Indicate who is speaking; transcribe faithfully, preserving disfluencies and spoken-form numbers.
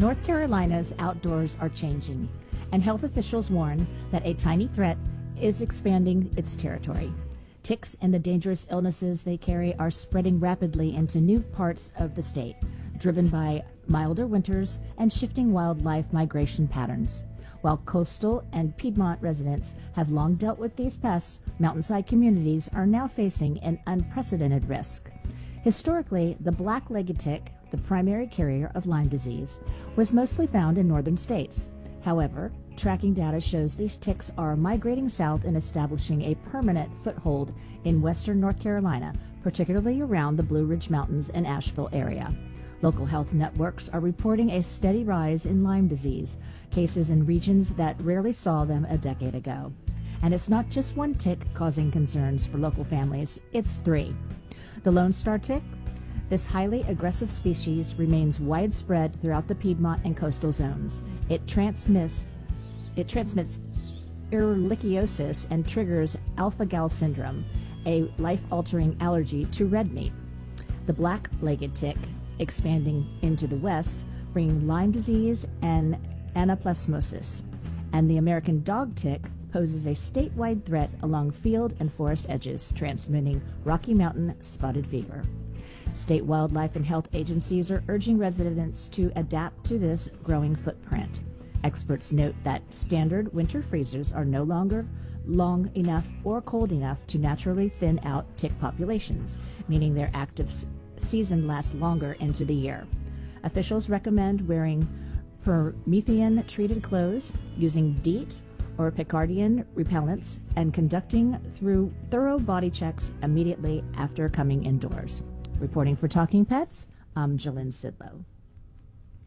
Speaker 1: North Carolina's outdoors are changing, and health officials warn that a tiny threat is expanding its territory. Ticks and the dangerous illnesses they carry are spreading rapidly into new parts of the state, driven by milder winters and shifting wildlife migration patterns. While coastal and Piedmont residents have long dealt with these pests, mountainside communities are now facing an unprecedented risk. Historically, the black-legged tick, the primary carrier of Lyme disease, was mostly found in northern states. However, tracking data shows these ticks are migrating south and establishing a permanent foothold in western North Carolina, particularly around the Blue Ridge Mountains and Asheville area. Local health networks are reporting a steady rise in Lyme disease cases in regions that rarely saw them a decade ago. And it's not just one tick causing concerns for local families, it's three. The Lone Star tick. This highly aggressive species remains widespread throughout the Piedmont and coastal zones. It transmits it transmits ehrlichiosis and triggers alpha-gal syndrome, a life-altering allergy to red meat. The black-legged tick, expanding into the west, bringing Lyme disease and anaplasmosis. And the American dog tick poses a statewide threat along field and forest edges, transmitting Rocky Mountain spotted fever. State wildlife and health agencies are urging residents to adapt to this growing footprint. Experts note that standard winter freezers are no longer long enough or cold enough to naturally thin out tick populations, meaning their active season lasts longer into the year. Officials recommend wearing Promethean-treated clothes, using DEET or Picardian repellents, and conducting through thorough body checks immediately after coming indoors. Reporting for Talking Pets, I'm Jalynn Sidlow.